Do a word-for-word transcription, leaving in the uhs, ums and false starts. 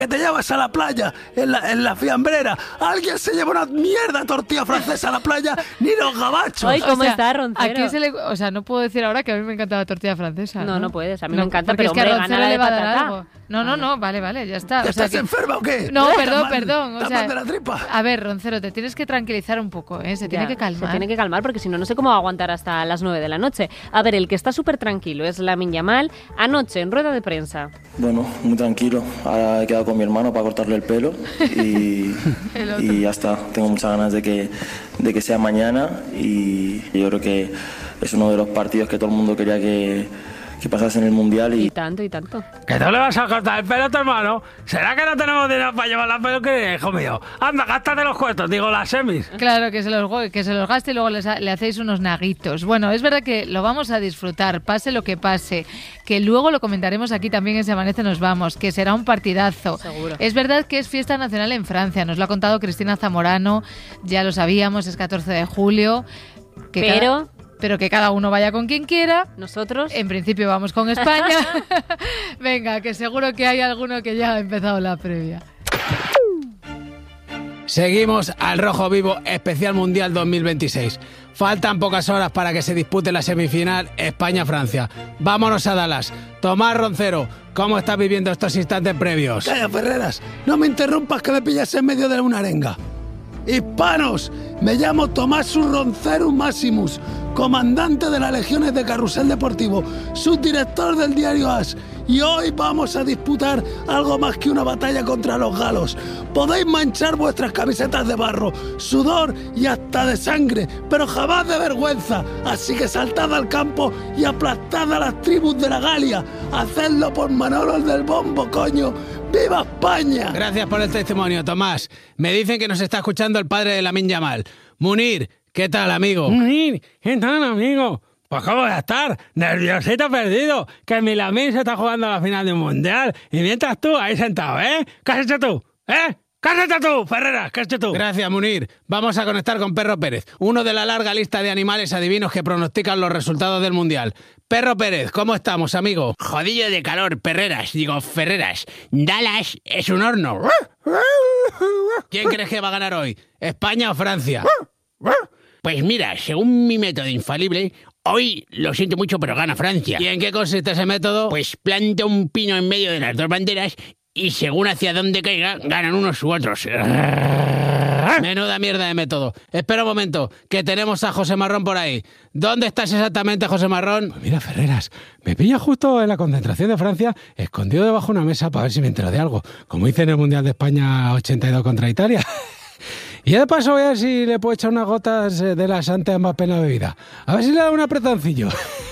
que te llevas a la playa en la, en la fiambrera. Alguien se lleva una mierda tortilla francesa a la playa, ni los gabachos. Ay, ¿cómo O sea, está, Roncero? Aquí se le, o sea, no puedo decir ahora que a mí me encanta la tortilla francesa. No, no, no puedes. A mí no, me encanta, porque pero es que hombre, a gana Roncero la le de va a dar patata. algo. No, no, no, vale, vale, ya está. O sea ¿Estás que... enferma o qué? No, ¿Estás perdón, mal- perdón. O ¿Estás sea, mal de la tripa? a ver, Roncero, te tienes que tranquilizar un poco, ¿eh? Se Ya, tiene que calmar. Se tiene que calmar porque si no, no sé cómo va a aguantar hasta las nueve de la noche. A ver, el que está súper tranquilo es Lamine Yamal. Anoche, en rueda de prensa. Bueno, muy tranquilo. Ahora he quedado con mi hermano para cortarle el pelo y, y ya está. Tengo muchas ganas de que, de que sea mañana y yo creo que es uno de los partidos que todo el mundo quería que, que pasase en el Mundial. Y Y tanto, y tanto. ¿Que tú le vas a cortar el pelo a tu hermano? ¿Será que no tenemos dinero para llevar la peluquería, hijo mío? Anda, gástate los cuentos, digo, las semis. Claro, que se los, go- que se los gaste y luego les ha- le hacéis unos naguitos. Bueno, es verdad que lo vamos a disfrutar, pase lo que pase, que luego lo comentaremos aquí también en Se Amanece Nos Vamos, que será un partidazo. Seguro. Es verdad que es fiesta nacional en Francia, nos lo ha contado Cristina Zamorano, ya lo sabíamos, es catorce de julio. Que Pero... cada- pero que cada uno vaya con quien quiera. Nosotros... En principio vamos con España. Venga, que seguro que hay alguno que ya ha empezado la previa. Seguimos al Rojo Vivo Especial Mundial dos mil veintiséis. Faltan pocas horas para que se dispute la semifinal España-Francia. Vámonos a Dallas. Tomás Roncero, ¿cómo estás viviendo estos instantes previos? Calla, Ferreras, no me interrumpas que me pillas en medio de una arenga. Hispanos, me llamo Tomás Roncerus Maximus, comandante de las Legiones de Carrusel Deportivo, subdirector del diario As, y hoy vamos a disputar algo más que una batalla contra los galos. Podéis manchar vuestras camisetas de barro, sudor y hasta de sangre, pero jamás de vergüenza, así que saltad al campo y aplastad a las tribus de la Galia. Hacedlo por Manolo el del Bombo, coño. ¡Viva España! Gracias por el testimonio, Tomás. Me dicen que nos está escuchando el padre de Lamine Yamal. Munir, ¿qué tal, amigo? Munir, ¿qué tal, amigo? Pues ¿cómo voy a estar? Nerviosito perdido, que mi Lamine se está jugando a la final de un mundial y mientras tú ahí sentado, ¿eh? ¿Qué has hecho tú? ¿Eh? ¿Qué has hecho tú, Ferreras? ¿Qué has hecho tú? Gracias, Munir. Vamos a conectar con Perro Pérez, uno de la larga lista de animales adivinos que pronostican los resultados del mundial. Perro Pérez, ¿cómo estamos, amigo? Jodillo de calor, Perreras, digo, Ferreras. Dallas es un horno. ¿Quién crees que va a ganar hoy? ¿España o Francia? Pues mira, según mi método infalible, hoy lo siento mucho, pero gana Francia. ¿Y en qué consiste ese método? Pues planta un pino en medio de las dos banderas y según hacia dónde caiga, ganan unos u otros. Menuda mierda de método. Espera un momento, que tenemos a José Marrón por ahí. ¿Dónde estás exactamente, José Marrón? Pues mira, Ferreras, me pilla justo en la concentración de Francia, escondido debajo de una mesa para ver si me entero de algo, como hice en el Mundial de España ochenta y dos contra Italia. Y de paso voy a ver si le puedo echar unas gotas de la Santa Mbappé en la bebida. A ver si le da un apretoncillo.